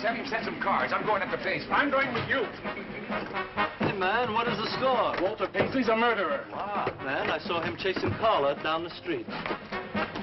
have him send some cars. I'm going up the basement. I'm going with you. Hey, man, what is the score? Walter Paisley's a murderer. Ah, man, I saw him chasing Carla down the street.